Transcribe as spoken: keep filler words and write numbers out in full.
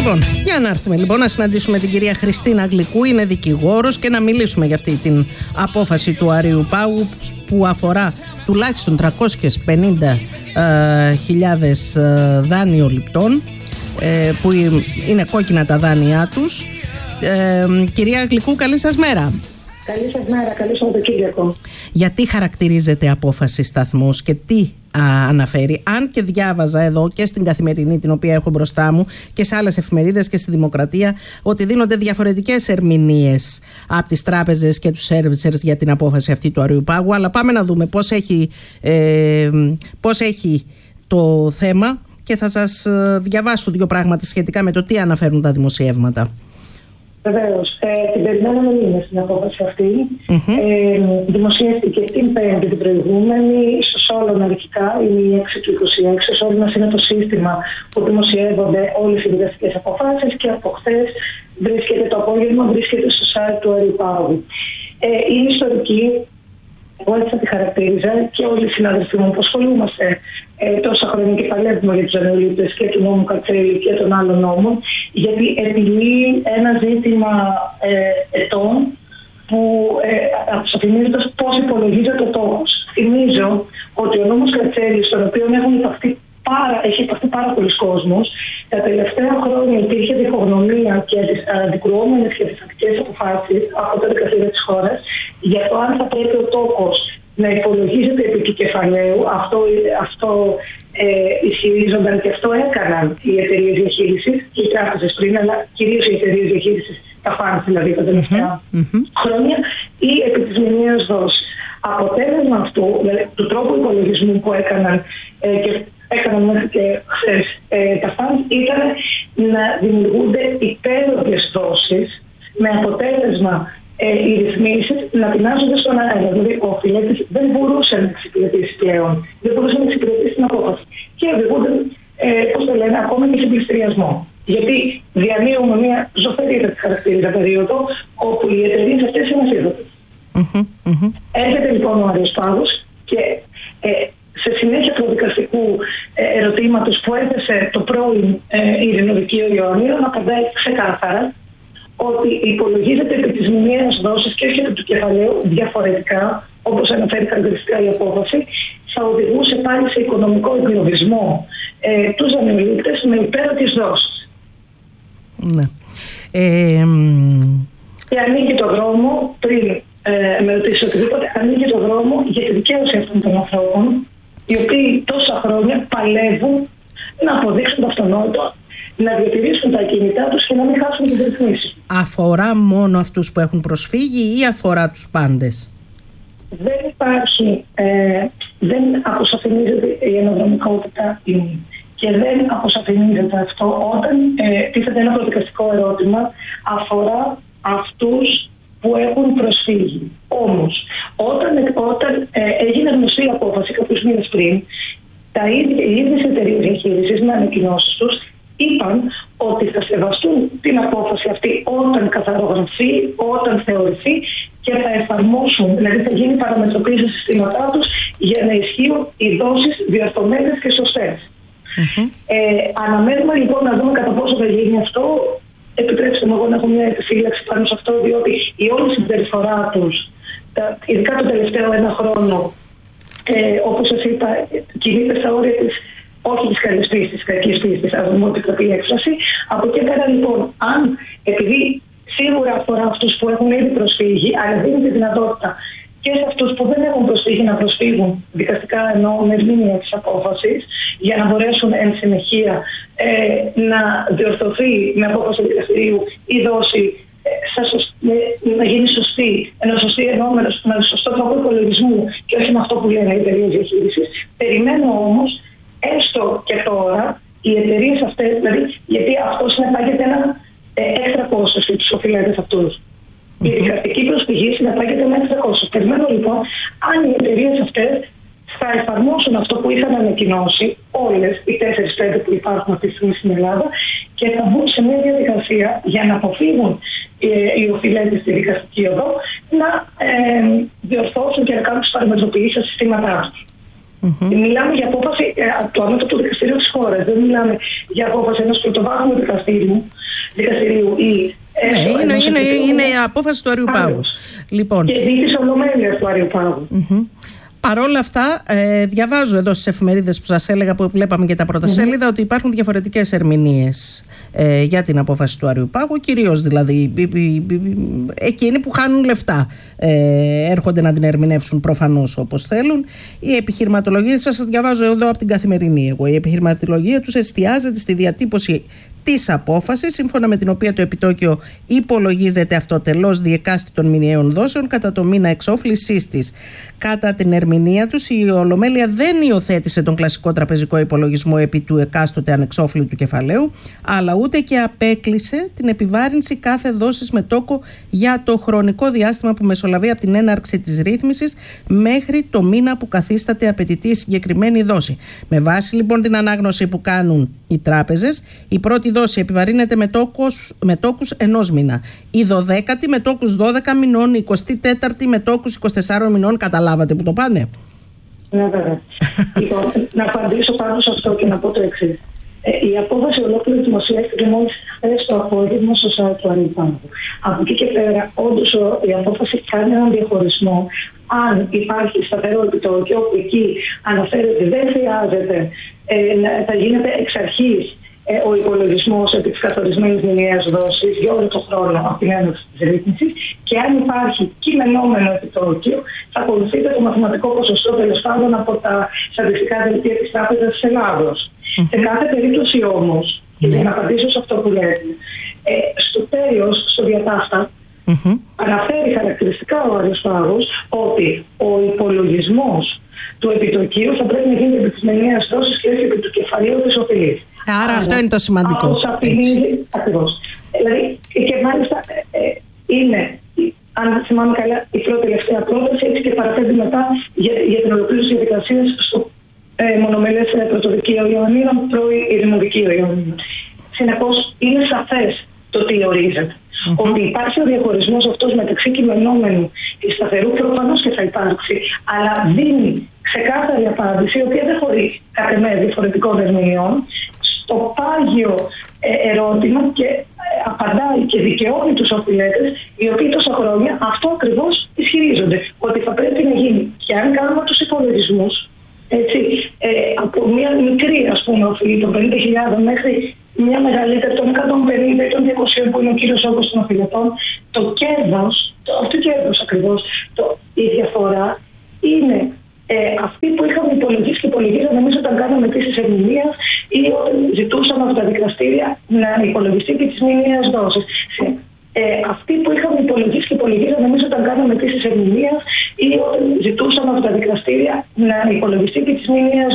Λοιπόν, για να έρθουμε λοιπόν να συναντήσουμε την κυρία Χριστίνα Γλυκού, είναι δικηγόρος, και να μιλήσουμε για αυτή την απόφαση του Αριού Πάγου που αφορά τουλάχιστον τριακόσιες πενήντα χιλιάδες ε, δάνειοληπτών ε, που είναι κόκκινα τα δάνειά τους. Ε, κυρία Γλυκού, καλή σας μέρα. Καλή σας μέρα, καλή Σαββατοκύριακο. Γιατί χαρακτηρίζεται απόφαση σταθμός και τι α, αναφέρει? Αν και διάβαζα εδώ και στην Καθημερινή, την οποία έχω μπροστά μου, και σε άλλες εφημερίδες και στη Δημοκρατία, ότι δίνονται διαφορετικές ερμηνείες από τις τράπεζες και τους servicers για την απόφαση αυτή του Αριού Πάγου. Αλλά πάμε να δούμε πώς έχει, ε, πώς έχει το θέμα, και θα σας διαβάσω δύο πράγματα σχετικά με το τι αναφέρουν τα δημοσιεύματα. Βεβαίως. Ε, την περιμέναμε μήνες την απόφαση αυτή. Mm-hmm. Ε, δημοσιεύτηκε την Πέμπτη την προηγούμενη, στο Σόλων αρχικά, είναι η έξι του είκοσι έξι. Ο Σόλωνας είναι το σύστημα που δημοσιεύονται όλες οι δικαστικές αποφάσεις, και από χθες βρίσκεται το απόγευμα, βρίσκεται στο site του Αριού Πάγου. Ε, είναι ιστορική. Εγώ έτσι θα τη χαρακτήριζα, και όλοι οι συνάδελφοί μου που ασχολούμαστε ε, τόσα χρόνια και παλεύουμε για τους δανειολήπτες και του νόμου Κατσέλη και των άλλων νόμων, γιατί επιλύει ένα ζήτημα ε, ετών που ε, αποσαφηνίζοντας πώς υπολογίζεται ο τόκος. Θυμίζω ότι ο νόμος Κατσέλη, στον οποίο έχουν υπαχθεί Πάρα, έχει υπαχθεί πάρα πολλοί κόσμος. Τα τελευταία χρόνια υπήρχε διχογνωμία και τις αντικρουόμενες και τις ακτικές αποφάσεις από τα δικαστήρια της χώρας για το αν θα πρέπει ο τόκος να υπολογίζεται επί του κεφαλαίου. Αυτό, αυτό ε, ισχυρίζονταν και αυτό έκαναν οι εταιρείες διαχείρισης και οι τράπεζες πριν, αλλά κυρίως οι εταιρείες διαχείρισης, τα φαντ δηλαδή τα τελευταία mm-hmm. χρόνια, ή επί της μηνιαίας δόσης. Αποτέλεσμα αυτού, δηλαδή του τρόπου υπολογισμού που έκαναν ε, και έκαναν μέχρι και χθες ε, τα φαντ, ήταν να δημιουργούνται υπέρογγες δόσεις, με αποτέλεσμα ε, οι ρυθμίσεις να πεινάζονται στον αέρα. Δηλαδή ο οφειλέτης δεν μπορούσε να εξυπηρετήσει πλέον, δεν μπορούσε να εξυπηρετήσει την απόφαση. Και οδηγούνται, ε, πώς το λένε, ακόμα και σε πληστηριασμό. Γιατί διανύουμε μια ζωφερή χαρακτήριζα περίοδο όπου οι εταιρείες αυτές είναι ασύδωτες. Mm-hmm, mm-hmm. Έρχεται λοιπόν ο Αριος Πάγος και ε, σε συνέχεια του δικαστικού ε, ερωτήματος που έθεσε το πρώην ε, Ειρηνοδικείο Ιωαννίδων, απαντάει ξεκάθαρα ότι υπολογίζεται επί της μηνιαίας δόσης και όχι επί του κεφαλαίου διαφορετικά, όπως αναφέρει χαρακτηριστικά η απόφαση, θα οδηγούσε πάλι σε οικονομικό εγκλωβισμό ε, τους δανειολήπτες με υπέροχες δόσεις. Ναι. Ε, και ανοίγει το δρόμο, πριν ε, με ρωτήσει οτιδήποτε, ανοίγει το δρόμο για τη δικαίωση αυτών των ανθρώπων, οι οποίοι τόσα χρόνια παλεύουν να αποδείξουν το αυτονόητο, να διατηρήσουν τα ακίνητά τους και να μην χάσουν τις ρυθμίσεις. Αφορά μόνο αυτούς που έχουν προσφύγει ή αφορά τους πάντες? Δεν υπάρχει, ε, δεν αποσαφηνίζεται η αναδρομικότητα και δεν αποσαφηνίζεται αυτό όταν ε, τίθεται ένα προδικαστικό ερώτημα, αφορά αυτούς που έχουν προσφύγει. Όμως, όταν, όταν ε, έγινε γνωστή η απόφαση κάποιους μήνες πριν, τα ίδια, οι ίδιες εταιρείες διαχείρισης με ανακοινώσεις τους είπαν ότι θα σεβαστούν την απόφαση αυτή όταν καθαρογραφεί, όταν θεωρηθεί, και θα εφαρμόσουν, δηλαδή θα γίνει παραμετροποίηση στα συστήματά τους για να ισχύουν οι δόσεις διορθωμένες και σωστές. Mm-hmm. Ε, αναμένουμε λοιπόν να δούμε κατά πόσο θα γίνει αυτό. Επιτρέψτε μου εγώ να έχω μια επιφύλαξη πάνω σε αυτό, διότι η όλη συμπεριφορά τους, τα, ειδικά το τελευταίο ένα χρόνο, ε, όπως σας είπα, κινείται στα όρια της, όχι της καλής πίστης, της κακής πίστης, ας δούμε ότι θα πει η έκφραση. Από εκεί πέρα λοιπόν, αν επειδή σίγουρα αφορά αυτούς που έχουν ήδη προσφύγει, αλλά δίνει τη δυνατότητα και σε αυτούς που δεν έχουν προσφύγει να προσφύγουν δικαστικά, ενώ με ερμηνεία της απόφασης, για να μπορέσουν εν συνεχεία ε, να διορθωθεί με απόφαση του δικαστηρίου η δόση, ε, σωσ... ε, να γίνει σωστή, ενώ σωστή ενώ με, με σωστό τρόπο υπολογισμού και όχι με αυτό που λένε οι εταιρείες διαχείρισης. Περιμένω όμως, έστω και τώρα, οι εταιρείες αυτές, δηλαδή, γιατί αυτό συνεπάγεται ένα ε, έξτρα κόστος στους οφειλέτες αυτούς. Mm-hmm. Η δικαστική προσφυγή συνεπάγεται ένα έξτρα κόστος. Περιμένω λοιπόν αν οι εταιρείες αυτές θα εφαρμόσουν αυτό που είχαν ανακοινώσει όλες οι τέσσερις πέντε που υπάρχουν αυτή τη στιγμή στην Ελλάδα και θα μπουν σε μια διαδικασία για να αποφύγουν ε, οι οφειλέτες στη δικαστική οδό να ε, διορθώσουν και να κάνουν τις παραμετροποιήσεις στα συστήματά τους. Mm-hmm. Μιλάμε για απόφαση ε, του ανώτατου δικαστηρίου της χώρας. Δεν μιλάμε για απόφαση ενός πρωτοβάθμιου δικαστηρίου, δικαστηρίου ή. Ναι, είναι, είναι, είναι, είναι η απόφαση του Αριού Πάγου. Λοιπόν. Και της Ολομέλειας του Αριού Πάγου. Mm-hmm. Παρ' όλα αυτά, ε, διαβάζω εδώ στις εφημερίδες που σας έλεγα, που βλέπαμε και τα πρώτα mm-hmm. σέλιδα, ότι υπάρχουν διαφορετικές ερμηνείες ε, για την απόφαση του Αριού Πάγου, κυρίως δηλαδή εκείνοι που χάνουν λεφτά ε, έρχονται να την ερμηνεύσουν προφανώς όπως θέλουν. Η επιχειρηματολογία, σας διαβάζω εδώ από την Καθημερινή εγώ, η επιχειρηματολογία τους εστιάζεται στη διατύπωση της απόφασης, σύμφωνα με την οποία το επιτόκιο υπολογίζεται αυτοτελώς διεκάστη των μηνιαίων δόσεων κατά το μήνα εξόφλησής της. Κατά την ερμηνεία τους, η Ολομέλεια δεν υιοθέτησε τον κλασικό τραπεζικό υπολογισμό επί του εκάστοτε ανεξόφλητου κεφαλαίου, αλλά ούτε και απέκλεισε την επιβάρυνση κάθε δόσης με τόκο για το χρονικό διάστημα που μεσολαβεί από την έναρξη της ρύθμισης μέχρι το μήνα που καθίσταται απαιτητή η συγκεκριμένη δόση. Με βάση λοιπόν την ανάγνωση που κάνουν οι τράπεζες, η πρώτη δόση επιβαρύνεται με, τόκους, με τόκους ενός μήνα. Η δωδέκατη με τόκους δώδεκα μηνών, η εικοστή τέταρτη με τόκους είκοσι τεσσάρων μηνών. Καταλάβατε που το πάνε? Ναι, βέβαια. Λοιπόν, να απαντήσω πάνω σε αυτό και να πω το εξής. Ε, η απόφαση ολόκληρη δημοσιεύτηκε μόλις χθες το απόγευμα στο site του Αριού Πάγου. Από εκεί και πέρα, όντως η απόφαση κάνει έναν διαχωρισμό. Αν υπάρχει σταθερό επιτόκιο, όπου εκεί αναφέρεται ότι δεν χρειάζεται ε, να θα γίνεται εξ αρχής ε, ο υπολογισμός επί της καθορισμένης μηνιαίας δόσης για όλο τον χρόνο από την έναρξη της ρύθμισης, και αν υπάρχει κειμενόμενο επιτόκιο, θα ακολουθείται το μαθηματικό ποσοστό τέλος πάντων από τα στατιστικά δελτία της Τράπεζας της Ελλάδος. Mm-hmm. Σε κάθε περίπτωση όμως, και για να απαντήσω σε αυτό που λέτε, ε, στο τέλος, στο διατάφτα, mm-hmm. αναφέρει χαρακτηριστικά ο Άριος Πάγος ότι ο υπολογισμός του επιτοκίου θα πρέπει να γίνει επί της μηνιαίας δόσης και όχι επί του κεφαλαίου της οφειλής. Άρα, Άρα αυτό είναι το σημαντικό. Ακριβώς. Δηλαδή, και μάλιστα ε, είναι, αν θυμάμαι καλά, η πρώτη τελευταία πρόταση, έτσι και παραθέτει μετά για, για την ολοκλήρωση της διαδικασίας στο ε, μονομελές πρωτοδικείο Ιωαννίνων, πρώην ειρηνοδικείο Ιωαννίνων. Συνεπώς, είναι σαφές το τι ορίζεται. Mm-hmm. Ότι υπάρχει ο διαχωρισμός αυτός μεταξύ κειμενόμενου και σταθερού, προφανώς και θα υπάρξει, αλλά δίνει ξεκάθαρη απάντηση, η οποία δεν χωρεί κατ' εμέ διαφορετικών ερμηνεών, στο πάγιο ε, ερώτημα και ε, απαντάει και δικαιώνει τους οφειλέτες, οι οποίοι τόσα χρόνια αυτό ακριβώς ισχυρίζονται. Ότι θα πρέπει να γίνει. Και αν κάνουμε τους υπολογισμούς, έτσι, ε, από μια μικρή ας πούμε οφειλή των πενήντα χιλιάδες μέχρι μια μεγαλύτερη των εκατόν πενήντα ή των διακοσίων που είναι ο κύριος όγκος των οφειλετών, το κέρδος, το, αυτό το κέρδος ακριβώς, το, η διαφορά είναι ε, αυτή που είχαμε υπολογίσει και υπολογίζαμε εμείς όταν κάναμε τις ερμηνείας ή όταν ζητούσαμε από τα δικαστήρια να υπολογιστεί και τις μηνιαίες δόσεις. Ε, αυτή που είχαμε υπολογίσει και υπολογίζαμε εμείς όταν κάναμε τις ερμηνείας ή όταν ζητούσαμε από τα δικαστήρια να υπολογιστεί και τις μηνιαίες